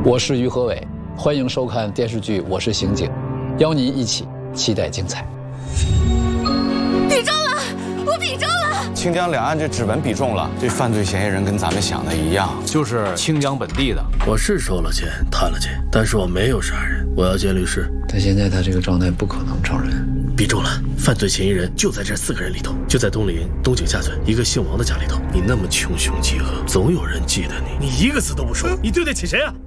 我是于和伟，欢迎收看电视剧《我是刑警》，邀您一起期待精彩。 比中了，我比中了！ 清江两岸这指纹比中了，这犯罪嫌疑人跟咱们想的一样， 就是清江本地的。 我是收了钱，贪了钱，但是我没有杀人。我要见律师。 但现在他这个状态不可能承认。 比中了，犯罪嫌疑人就在这4个人里头，就在东林东井下村一个姓王的家里头。你那么穷凶极恶，总有人记得你。你一个字都不说，你对得起谁啊？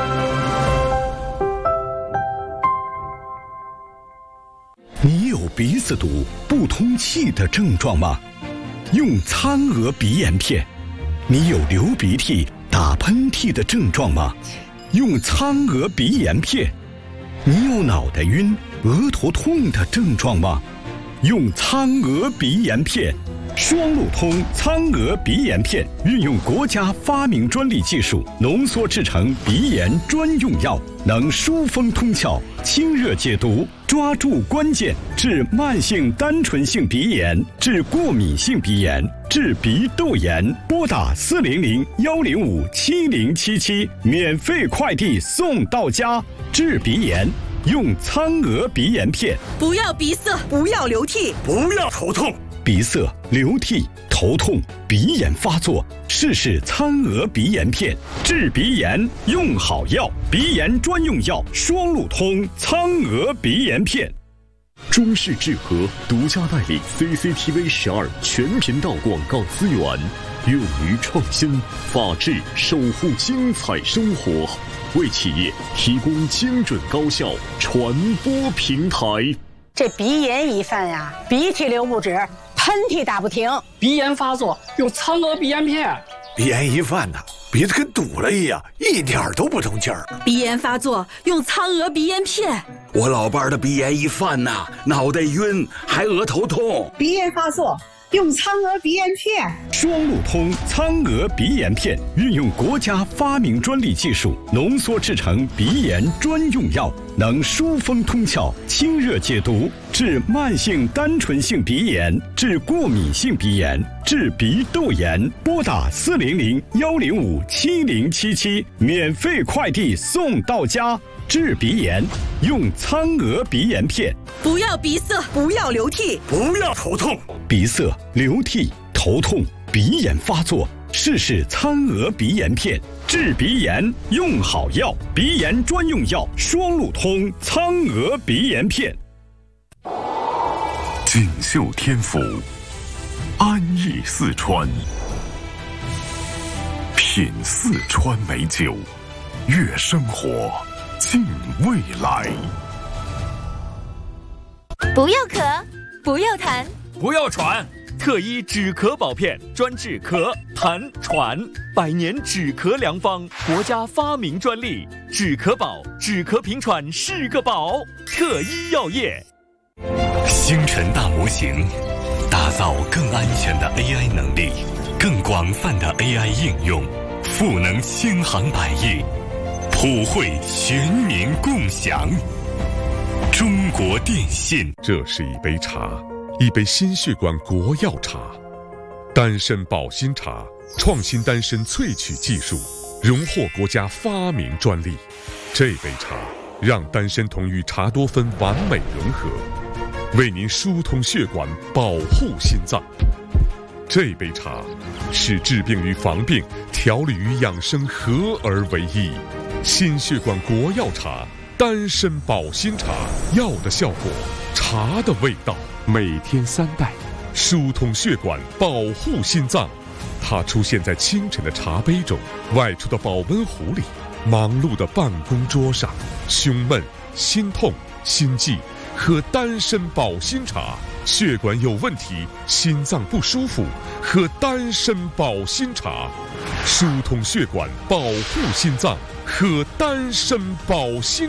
你有鼻子堵、不通气的症状吗？用苍娥鼻炎片。你有流鼻涕、打喷嚏的症状吗？用苍娥鼻炎片。你有脑袋晕、额头痛的症状吗？用苍娥鼻炎片。双路通苍娥鼻炎片运用国家发明专利技术浓缩制成鼻炎专用药，能疏风通窍、清热解毒，抓住关键，治慢性单纯性鼻炎，治过敏性鼻炎，治鼻窦炎。拨打400-105-7077，免费快递送到家。治鼻炎用苍娥鼻炎片。 不要鼻塞，不要流涕， 不要头痛。鼻塞、流涕、头痛、鼻炎发作，试试苍娥鼻炎片。治鼻炎用好药，鼻炎专用药双路通苍娥鼻炎片。 中视智和独家代理 CCTV12全频道广告资源，勇于创新，法治守护精彩生活，为企业提供精准高效传播平台。 这鼻炎一犯呀，鼻涕流不止，喷嚏打不停。 鼻炎发作用苍娥鼻炎片。 鼻炎一犯呐，鼻子跟堵了一样，一点都不通气儿。 鼻炎发作用苍娥鼻炎片。 我老伴儿的鼻炎一犯呐，脑袋晕，还额头痛。 鼻炎发作用苍娥鼻炎片。 双路通苍娥鼻炎片运用国家发明专利技术浓缩制成鼻炎专用药，能疏风通窍、清热解毒，治慢性单纯性鼻炎，治过敏性鼻炎，治鼻窦炎。拨打400-105-7077，免费快递送到家。治鼻炎用苍娥鼻炎片。 不要鼻塞，不要流涕， 不要头痛。 鼻塞、流涕、头痛、鼻炎发作，试试苍娥鼻炎片。治鼻炎用好药，鼻炎专用药双路通苍娥鼻炎片。 锦绣天府，安逸四川，品四川美酒，悦生活，敬未来。 不要咳，不要痰， 不要喘，特医止咳宝片专治咳、痰、喘，100年止咳良方，国家发明专利，止咳宝，止咳平喘是个宝。特医药业。 星辰大模型，打造更安全的 AI 能力，更广泛的 AI 应用，赋能千行百业，普惠全民共享。中国电信。 这是一杯茶，一杯心血管国药茶，丹参保心茶，创新丹参萃取技术，荣获国家发明专利。这杯茶让丹参酮与茶多酚完美融合，为您疏通血管，保护心脏。这杯茶使治病与防病、调理与养生合而为一。心血管国药茶，丹参保心茶，药的效果，茶的味道，每天3袋，疏通血管，保护心脏。它出现在清晨的茶杯中，外出的保温壶里，忙碌的办公桌上。胸闷、心痛、心悸，喝丹参保心茶。血管有问题，心脏不舒服，喝丹参保心茶。疏通血管，保护心脏，喝丹参保心